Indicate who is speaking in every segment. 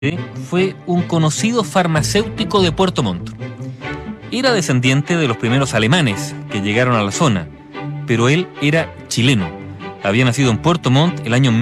Speaker 1: fue un conocido farmacéutico de Puerto Montt. Era descendiente de los primeros alemanes que llegaron a la zona, pero él era chileno. Había nacido en Puerto Montt el año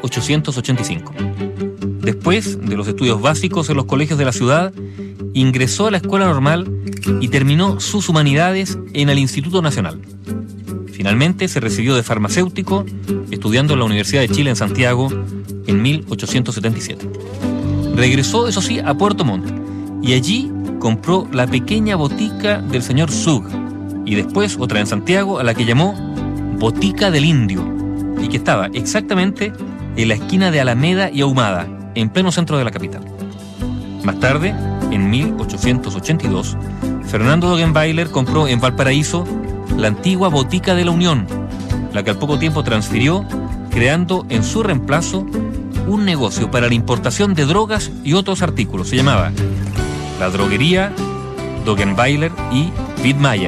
Speaker 1: 1885. Después de los estudios básicos en los colegios de la ciudad, ingresó a la escuela normal y terminó sus humanidades en el Instituto Nacional. Finalmente se recibió de farmacéutico, estudiando en la Universidad de Chile en Santiago en 1877. Regresó, eso sí, a Puerto Montt y allí compró la pequeña botica del señor Zug y después otra en Santiago a la que llamó Botica del Indio y que estaba exactamente en la esquina de Alameda y Ahumada, en pleno centro de la capital. Más tarde, en 1882, Fernando Dogenbailer compró en Valparaíso la antigua Botica de la Unión, la que al poco tiempo transfirió, creando en su reemplazo un negocio para la importación de drogas y otros artículos. Se llamaba la droguería Dogenbailer y Wittmeier.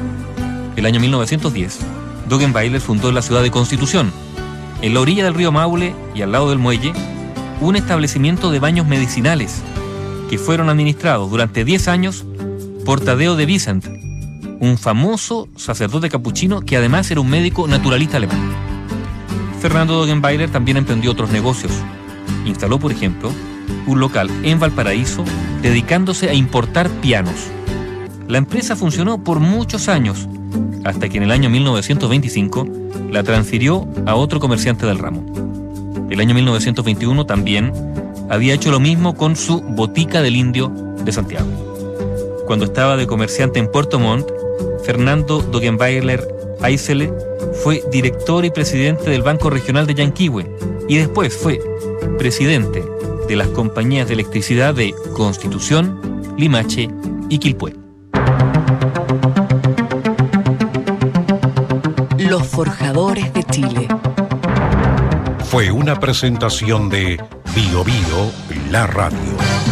Speaker 1: El año 1910, Dogenbailer fundó en la ciudad de Constitución, en la orilla del río Maule y al lado del muelle, un establecimiento de baños medicinales que fueron administrados durante 10 años por Tadeo de Vicent, un famoso sacerdote capuchino que además era un médico naturalista alemán. Fernando Dogenbailer también emprendió otros negocios. Instaló, por ejemplo, un local en Valparaíso dedicándose a importar pianos. La empresa funcionó por muchos años, hasta que en el año 1925 la transfirió a otro comerciante del ramo. El año 1921 también había hecho lo mismo con su Botica del Indio de Santiago. Cuando estaba de comerciante en Puerto Montt, Fernando Dogenbailer Aisele fue director y presidente del Banco Regional de Yanquihue y después fue presidente de las compañías de electricidad de Constitución, Limache y Quilpué.
Speaker 2: Los Forjadores de Chile.
Speaker 3: Fue una presentación de Bio Bio, la radio.